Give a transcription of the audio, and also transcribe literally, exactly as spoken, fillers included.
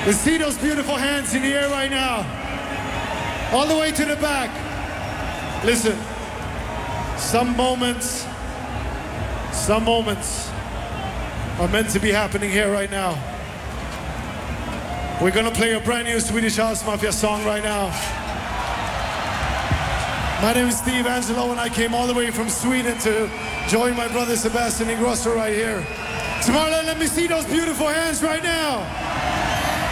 Let's see those beautiful hands in the air right now. All the way to the back. Listen, some moments, some moments are meant to be happening here right now. We're gonna play a brand new Swedish House Mafia song right now. My name is Steve Angelo and I came all the way from Sweden to join my brother Sebastian Ingrosso right here. Tomorrow, let me see those beautiful hands right now.